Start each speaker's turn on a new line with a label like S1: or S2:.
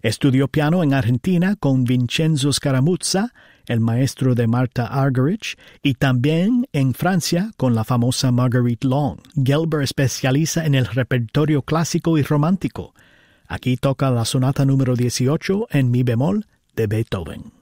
S1: Estudió piano en Argentina con Vincenzo Scaramuzza, el maestro de Martha Argerich, y también en Francia con la famosa Marguerite Long. Gelber especializa en el repertorio clásico y romántico. Aquí toca la sonata número 18 en mi bemol de Beethoven.